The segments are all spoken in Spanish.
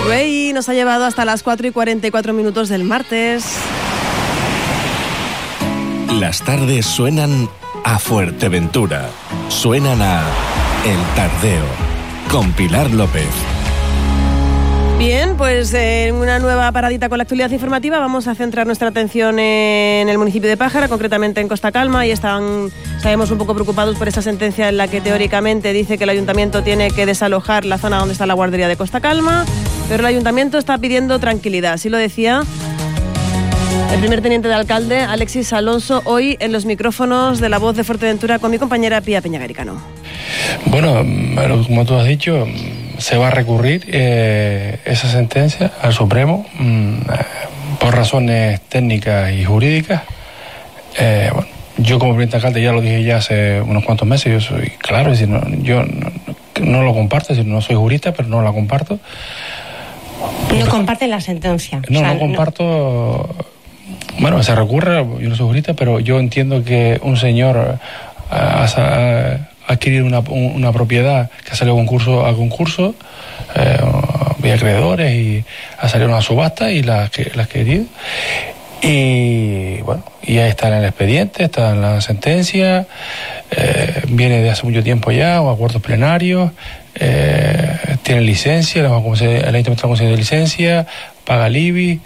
Way nos ha llevado hasta las 4:44 del martes. Las tardes suenan a Fuerteventura. Suenan a El Tardeo, con Pilar López. Bien, pues en una nueva paradita con la actualidad informativa vamos a centrar nuestra atención en el municipio de Pájara, concretamente en Costa Calma, y sabemos, un poco preocupados por esa sentencia en la que teóricamente dice que el ayuntamiento tiene que desalojar la zona donde está la guardería de Costa Calma, pero el ayuntamiento está pidiendo tranquilidad. Así lo decía el primer teniente de alcalde, Alexis Alonso, hoy en los micrófonos de La Voz de Fuerteventura con mi compañera Pía Peñagaricano. Bueno, como tú has dicho, se va a recurrir esa sentencia al Supremo por razones técnicas y jurídicas. Bueno, yo como presidente de alcalde ya lo dije ya hace unos cuantos meses, yo soy claro, es decir, yo no lo comparto, es decir, no soy jurista, pero no la comparto. ¿No comparte la sentencia? No comparto. Bueno, se recurre, yo no soy jurista, pero yo entiendo que un señor adquirir una propiedad que ha salido a concurso, vía acreedores, y ha salido una subasta y la ha adquirido. Y bueno, y ahí está en el expediente, está en la sentencia, viene de hace mucho tiempo ya, o acuerdos plenarios, tiene licencia, el ayuntamiento está concediendo licencia, paga el IBI.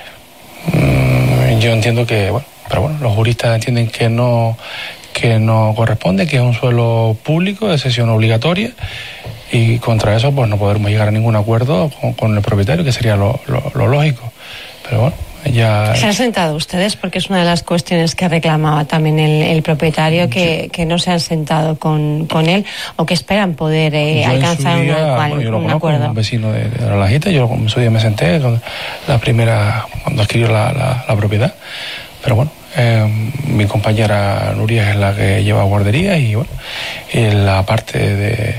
Yo entiendo que, pero bueno, los juristas entienden que no corresponde, que es un suelo público de cesión obligatoria, y contra eso pues no podremos llegar a ningún acuerdo con el propietario, que sería lo lógico. Pero bueno, ya... ¿Se han sentado ustedes? Porque es una de las cuestiones que reclamaba también el propietario, que no se han sentado con él, o que esperan poder alcanzar un acuerdo. Un vecino de La Lajita, yo en su día me senté cuando adquirió la propiedad, pero bueno, mi compañera Nuria es la que lleva guardería, y bueno, en la parte de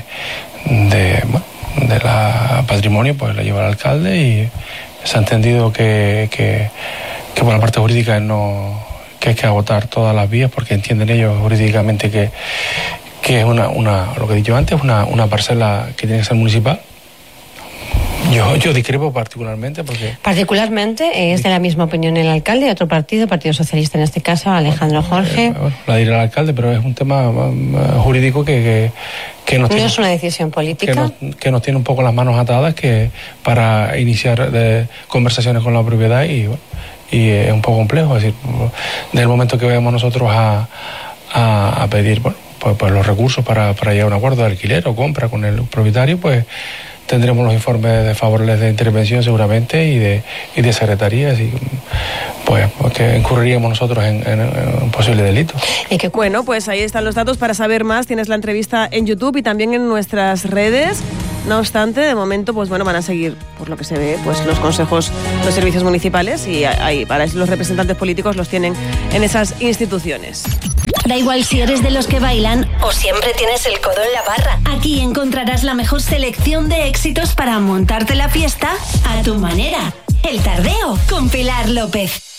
la patrimonio pues la lleva el alcalde, y se ha entendido que por la parte jurídica que hay que agotar todas las vías, porque entienden ellos jurídicamente que es lo que he dicho antes, una parcela que tiene que ser municipal. Yo discrepo particularmente porque... Particularmente es de la misma opinión el alcalde, otro partido, Partido Socialista en este caso, Alejandro Jorge. La dirá el alcalde, pero es un tema jurídico que nos tiene... ¿No es una decisión política? Que nos tiene un poco las manos atadas para iniciar conversaciones con la propiedad, y es un poco complejo. Es decir, desde el momento que vayamos nosotros a pedir pues los recursos para llegar a un acuerdo de alquiler o compra con el propietario, pues tendremos los informes de favorables de intervención seguramente y de secretarías, y pues que incurriríamos nosotros en un posible delito. Y que bueno, pues ahí están los datos para saber más. Tienes la entrevista en YouTube y también en nuestras redes. No obstante, de momento, pues bueno, van a seguir, por lo que se ve, pues los consejos, los servicios municipales, y ahí para eso los representantes políticos los tienen en esas instituciones. Da igual si eres de los que bailan o siempre tienes el codo en la barra. Aquí encontrarás la mejor selección de éxitos para montarte la fiesta a tu manera. El Tardeo con Pilar López.